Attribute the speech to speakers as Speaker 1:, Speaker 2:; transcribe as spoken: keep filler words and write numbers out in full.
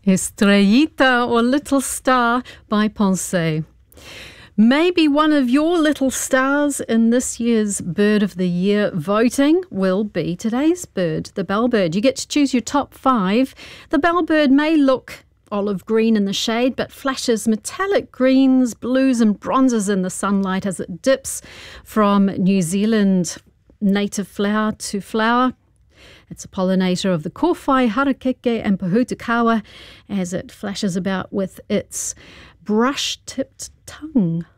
Speaker 1: Estrellita, or Little Star by Ponce. Maybe one of your little stars in this year's Bird of the Year voting will be today's bird, the bellbird. You get to choose your top five. The bellbird may look olive green in the shade, but flashes metallic greens, blues and bronzes in the sunlight as it dips from New Zealand native flower to flower. It's a pollinator of the kōwhai, harakeke and pōhutukawa as it flashes about with its brush-tipped tongue.